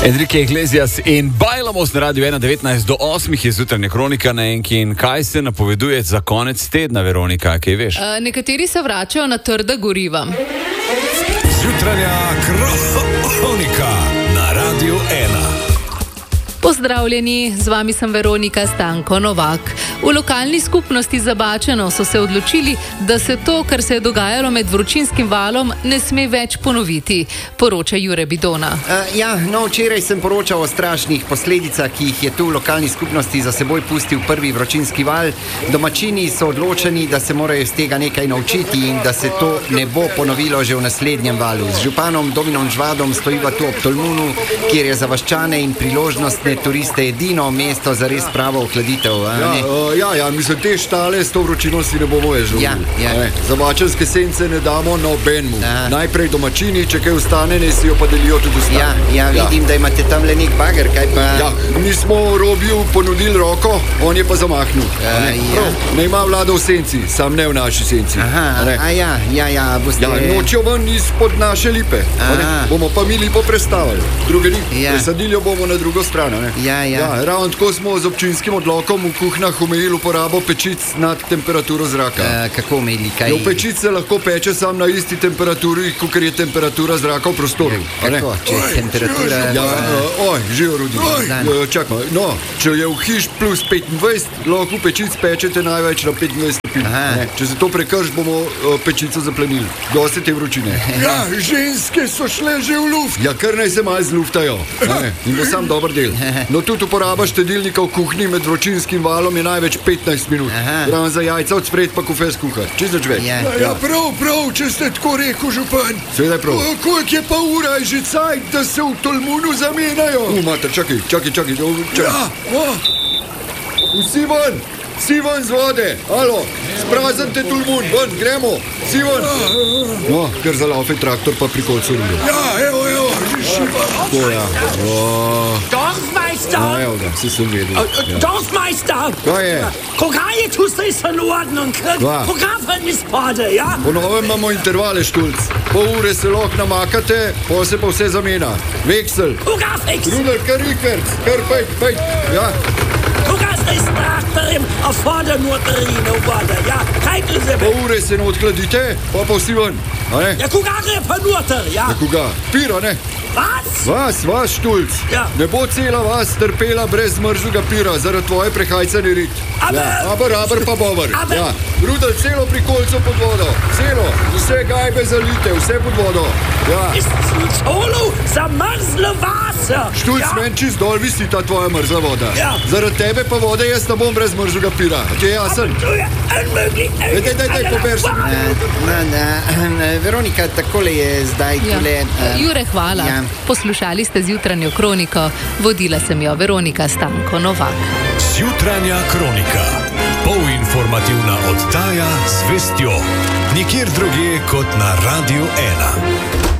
Enrique Iglesias in Bailamos na Radio 1.19 do 8 je jutranja kronika na Enki. In kaj se napoveduje za konec tedna, Veronika, kaj veš? Nekateri se vračajo na trda goriva. Jutranja kronika na Radio 1. Pozdravljeni, z vami sem Veronika Stanko Novak. V lokalni skupnosti Zabačeno so se odločili, da se to, kar se je dogajalo med vročinskim valom, ne sme več ponoviti, poroča Jure Bidona. Včeraj sem poročal o strašnih posledicah, ki jih je tu v lokalni skupnosti za seboj pustil prvi vročinski val. Domačini so odločeni, da se morajo iz tega nekaj naučiti in da se to ne bo ponovilo že v naslednjem valu. Z županom Dominom Žvadom stojiva tu ob Tolmunu, kjer je za vaščane in priložnostne turiste edino mesto za res pravo ohladitev. Mislim, te štale s to vročino si ne bomo več želeli. Zabačenske sence ne damo nobenemu. Najprej domačini, če kaj ostane, ne si jo pa delijo tudi ostane. Vidim, da imate tam le nek bager, kaj pa... Mi smo Robiju ponudili roko, on je pa zamahnil. Ne ima vlada v senci, sam ne v naši senci. Boste... Nočijo ven izpod naše lipe. Bomo pa mi lipo prestavili. Druge ni. Presadili jo bomo na drugo stran. Ravno tako smo z občinskim odlokom v kuhnah omejili uporabo pečic nad temperaturo zraka. Kako omejili? V pečic se lahko peče sam na isti temperaturi, kot je temperatura zraka v prostoru. Kako? Če je temperatura... Živo Rudi. Čakaj, če je v hiš plus 25, lahko v pečic pečete največ na 25 stopinj. Če se to prekrš, bomo pečico zaplenili. Dosti te vročine. Ženske so šle že v luft. Kar naj se malo zluftajo. In bo sam dober del. No, tudi uporaba štedilnika v kuhinji med vročinskim valom je največ 15 minut. Ravno za jajca od spred pa kofe skuhati. Čisto več. Prav, če ste tako rekel, župan. Seveda je prav. Koliko je pa ura, je že cajt, da se v Tolmunu zamenjajo? Mater, čakaj. Vsi ven z vode. Alo, spraznite Tolmun, ven, gremo. Vsi ven. Ker zalaufe traktor pa pri kolcu rude. Evo, že šiva. Dorfmeister! Si sem vedel. Dorfmeister! Kaj je? Koga je tu zdaj in ordnung? Koga izpade, ja? Po novem imamo intervale, Štulc. Pol ure se lahko namakate, pol se pa vse zamenja. Veksel. Koga veksel? Rudel, kar rikverc, kar pejt. Koga zdaj s traktorjem, a vode notrine v vode, ja? Kaj tu se Pol ure se ne odkladite, pa vsi ven. Koga gre pa noter, ja? Koga? Pira, ne? Vas, Štulc. Ne bo cela vas trpela brez mrzlega pira, zaradi tvoje prehajcane rit. Aber pa bover. Rudel, celo pri kolcu pod vodo. Celo, vse gajbe zalite, vse pod vodo. Celo zamrzlo vas. Štulc, meni čist dol visi ta tvoja mrzla voda. Zaradi tebe pa vode jaz ne bom brez mrzlega pira. Ti je jasen? Daj, pober se. Veronika, takole je zdaj tole... Jure, hvala. Poslušali ste zjutranjo kroniko, vodila sem jo Veronika Stanko Novak. Zjutranja kronika, polinformativna oddaja z vestjo, nikjer drugje kot na Radio 1.